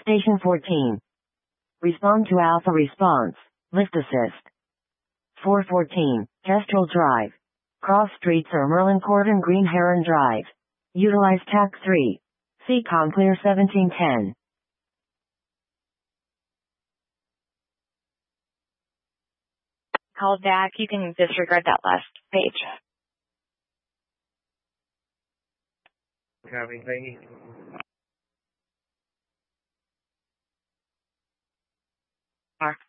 Station 14. Respond to Alpha response. Lift assist. 414. Kestrel Drive. Cross streets are Merlin Court and Green Heron Drive. Utilize TAC 3. CCOM clear 1710. Called back. You can disregard that last page. Copy, thank you. Mark.